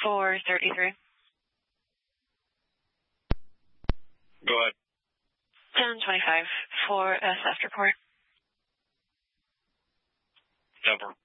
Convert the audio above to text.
433. Go ahead. 1025 for SF report. Over.